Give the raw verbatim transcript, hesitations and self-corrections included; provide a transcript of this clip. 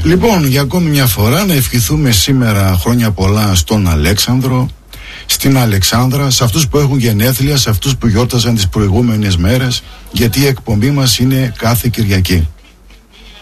Λοιπόν, για ακόμη μια φορά να ευχηθούμε σήμερα χρόνια πολλά στον Αλέξανδρο, στην Αλεξάνδρα, σε αυτούς που έχουν γενέθλια, σε αυτούς που γιόρταζαν τις προηγούμενες μέρες, γιατί η εκπομπή μας είναι κάθε Κυριακή.